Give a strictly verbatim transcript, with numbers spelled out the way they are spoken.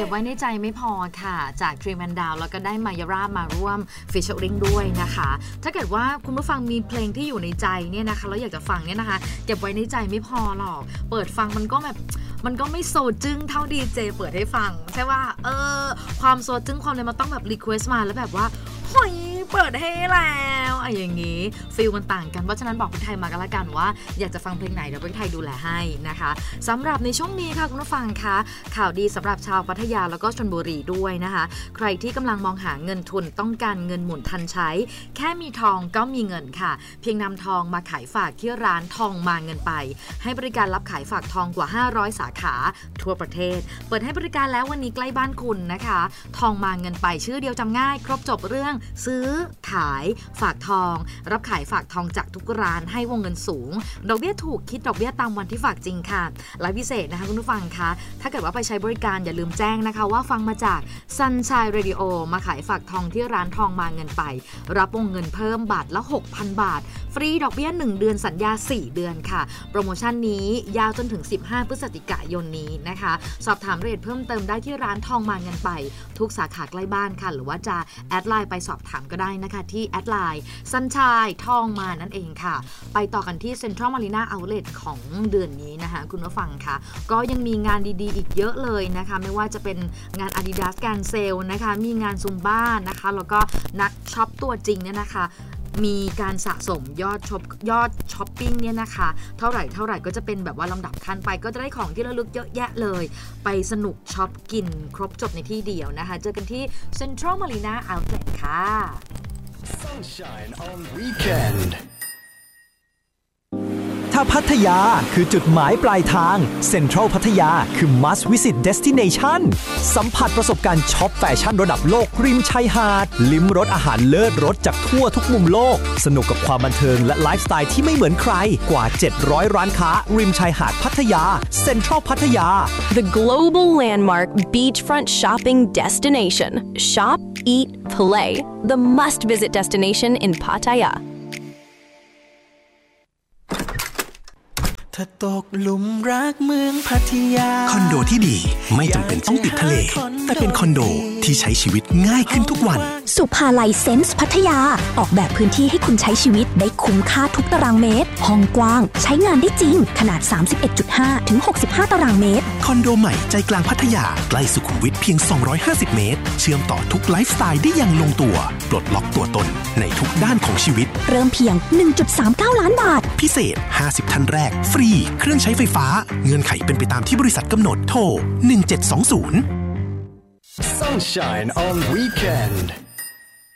ก็บไว้ในใจไม่พอค่ะจาก Dream and Down แล้วก็ได้มายาร่ามาร่วม featuring ด้วยนะคะถ้าเกิดว่าคุณผู้ฟังมีเพลงที่อยู่ในใจเนี่ยนะคะแล้วอยากจะฟังเนี่ยนะคะเก็บไว้ในใจไม่พอหรอกเปิดฟังมันก็แบบมันก็ไม่โซจึ้งเท่าดีเจเปิดให้ฟังใช่ว่าเออความโซจึ้งความเลยมันต้องแบบรีเควสต์มาแล้วแบบว่าเฮ้ยเปิดให้แล้วอะไรอย่างงี้ฟีลมันต่างกันเพราะฉะนั้นบอกพี่ไทยมากันละกันว่าอยากจะฟังเพลงไหนเดี๋ยวพี่ไทยดูแลให้นะคะสำหรับในช่วงนี้ค่ะคุณผู้ฟังคะข่าวดีสำหรับชาวพัทยาแล้วก็ชลบุรีด้วยนะคะใครที่กำลังมองหาเงินทุนต้องการเงินหมุนทันใช้แค่มีทองก็มีเงินค่ะเพียงนำทองมาขายฝากที่ร้านทองมาเงินไปให้บริการรับขายฝากทองกว่าห้าร้อยสาขาทั่วประเทศเปิดให้บริการแล้ววันนี้ใกล้บ้านคุณนะคะทองมาเงินไปชื่อเดียวจำง่ายครบจบเรื่องซื้อขายฝากทองรับขายฝากทองจากทุกร้านให้วงเงินสูงดอกเบี้ยถูกคิดดอกเบี้ยตามวันที่ฝากจริงค่ะและพิเศษนะคะคุณผู้ฟังคะถ้าเกิดว่าไปใช้บริการอย่าลืมแจ้งนะคะว่าฟังมาจาก Sunshine Radio มาขายฝากทองที่ร้านทองมาเงินไปรับวงเงินเพิ่มบาทละ หกพัน บาทฟรีดอกเบี้ยหนึ่งเดือนสัญญาสี่เดือนค่ะโปรโมชั่นนี้ยาวจนถึงสิบห้าพฤศจิกายนนี้นะคะสอบถามรายละเอียดเพิ่มเติมได้ที่ร้านทองมาเงินไปทุกสาขาใกล้บ้านค่ะหรือว่าจะแอดไลน์ไปสอบถามก็ได้นะคะที่แอดไลน์ Sunshine ทองมานั่นเองค่ะไปต่อกันที่ Central Marina Outlet ของเดือนนี้นะคะคุณผู้ฟังค่ะก็ยังมีงานดีๆอีกเยอะเลยนะคะไม่ว่าจะเป็นงาน Adidas Grand Sale นะคะมีงานซุมบ้านะคะแล้วก็นักช็อปตัวจริงเนี่ยนะคะมีการสะสมยอดช็อปยอดช้อปปิ้งเนี่ยนะคะเท่าไหร่เท่าไหร่ก็จะเป็นแบบว่าลำดับขั้นไปก็จะได้ของที่ระลึกเยอะแยะเลยไปสนุกช็อปกินครบจบในที่เดียวนะคะเจอกันที่ Central Marina Outlet ค่ะ Sunshine on Weekend ถ้าพัทยาคือจุดหมายปลายทางเซ็นทรัลพัทยาคือ must visit destination สัมผัสประสบการณ์ช็อปแฟชั่นระดับโลกริมชายหาดลิ้มรสอาหารเลิศรสจากทั่วทุกมุมโลกสนุกกับความบันเทิงและไลฟ์สไตล์ที่ไม่เหมือนใครกว่าเจ็ดร้อยร้านค้าริมชายหาดพัทยาเซ็นทรัลพัทยา The global landmark beachfront shopping destination Shop Eat Play the must visit destination in Pattaya ถ้าตกหลุมรักเมืองพัทยาคอนโดที่ดีไม่จำเป็นต้องติดทะเลแต่เป็นคอนโดที่ใช้ชีวิตง่ายขึ้นทุกวันสุภาลัยเซนส์พัทยาออกแบบพื้นที่ให้คุณใช้ชีวิตได้คุ้มค่าทุกตารางเมตรห้องกว้างใช้งานได้จริงขนาด สามสิบเอ็ดจุดห้า ถึง หกสิบห้า ตารางเมตรคอนโดใหม่ใจกลางพัทยาใกล้สุขุมวิทเพียงสองร้อยห้าสิบเมตรเชื่อมต่อทุกไลฟ์สไตล์ได้อย่างลงตัวปลดล็อกตัวตนในทุกด้านของชีวิตเริ่มเพียง หนึ่งจุดสามเก้า ล้านบาทพิเศษห้าสิบท่านแรกฟรีเครื่องใช้ไฟฟ้าเงื่อนไขเป็นไปตามที่บริษัทกำหนดโทรหนึ่งเจ็ดสองศูนย์ Sunshine on Weekend